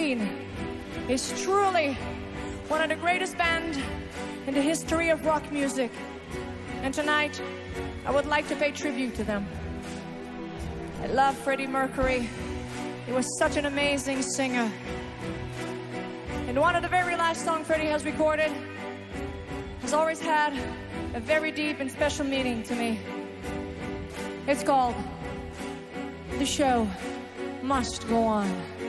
Queen is truly one of the greatest bands in the history of rock music. And tonight, I would like to pay tribute to them. I love Freddie Mercury. He was such an amazing singer. And one of the very last songs Freddie has recorded has always had a very deep and special meaning to me. It's called The Show Must Go On.